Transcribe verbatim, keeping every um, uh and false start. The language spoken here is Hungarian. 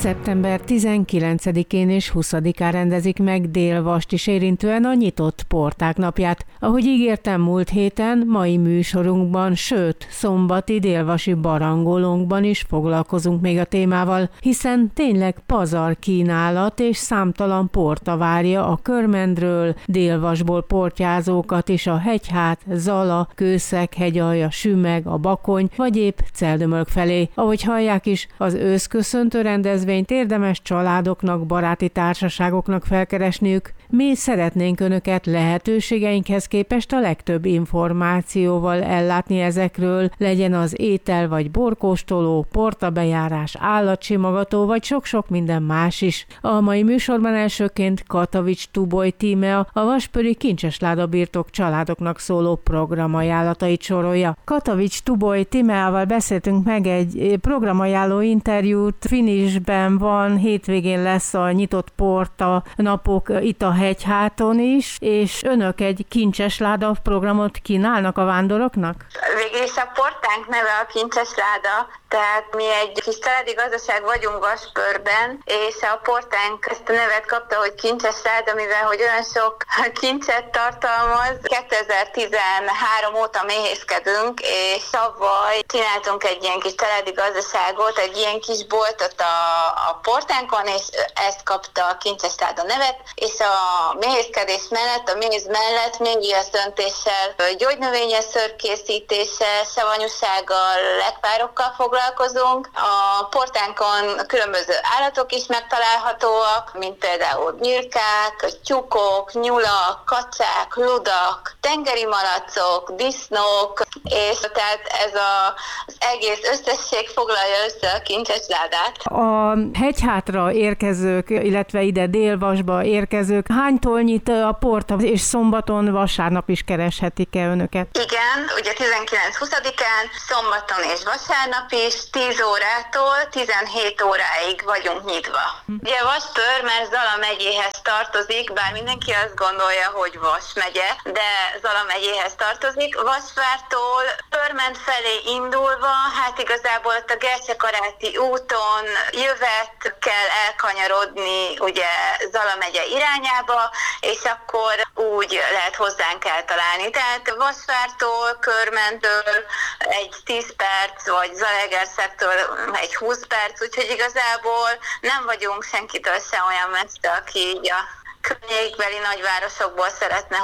szeptember tizenkilencedikén és huszadikán rendezik meg Dél-Vast is érintően a nyitott porták napját. Ahogy ígértem múlt héten, mai műsorunkban, sőt, szombati délvasi barangolónkban is foglalkozunk még a témával, hiszen tényleg pazar kínálat és számtalan porta várja a Körmendről, Dél-Vasból portyázókat is a Hegyhát, Zala, Kőszeg, Hegyalja, Sümeg, a Bakony vagy épp Celdömölk felé. Ahogy hallják is, az őszköszöntő rendezvényt érdemes családoknak, baráti társaságoknak felkeresniük. Mi szeretnénk Önöket lehetőségeinkhez képest a legtöbb információval ellátni ezekről, legyen az étel vagy borkóstoló, portabejárás, állatsimogató vagy sok-sok minden más is. A mai műsorban elsőként Katavics Tuboly Tímea, a Vaspöri Kincsesláda birtok családoknak szóló programajánlatait sorolja. Katavics Tuboly Tímeával beszéltünk meg egy programajánló interjút, finisben van, hétvégén lesz a nyitott porta napok itt a Hegyháton is, és önök egy Kincsesláda programot kínálnak a vándoroknak? Végül is a portánk neve a Kincsesláda, tehát mi egy kis családi gazdaság vagyunk Vaspörben, és a portánk ezt a nevet kapta, hogy Kincsesláda, mivel hogy olyan sok kincset tartalmaz. kétezer-tizenhárom óta méhészkedünk, és tavaly csináltunk egy ilyen kis családi gazdaságot, egy ilyen kis boltot a, a portánkon, és ezt kapta a Kincsesláda nevet, és a méhészkedés mellett, a méz mellett még ijesztöntéssel, gyógynövényes szőrkészítéssel, savanyúsággal, lekvárokkal foglalkozunk. A portánkon különböző állatok is megtalálhatóak, mint például birkák, tyúkok, nyulak, kacák, ludak, tengeri malacok, disznók, és tehát ez a, az egész összesség foglalja össze a Kincsesládát. A Hegyhátra érkezők, illetve ide Dél-Vasba érkezők hánytól nyit a porta, és szombaton, vasárnap is kereshetik-e önöket? Igen, ugye tizenkilenc-huszadikán, szombaton és vasárnap is, tíz órától tizenhét óráig vagyunk nyitva. Hm. Ugye Vaspör, mert Zala megyéhez tartozik, bár mindenki azt gondolja, hogy Vas megye, de Zala megyéhez tartozik. Vasvártól Körmend felé indulva, hát igazából ott a Gercsekaráti úton jövet kell elkanyarodni ugye Zala megye irányába, és akkor úgy lehet hozzánk eltalálni. Tehát Vasvártól, Körmendtől egy tíz perc, vagy Zalaegerszektől egy húsz perc, úgyhogy igazából nem vagyunk senkitől se olyan messze, aki így a környékbeli nagyvárosokból szeretne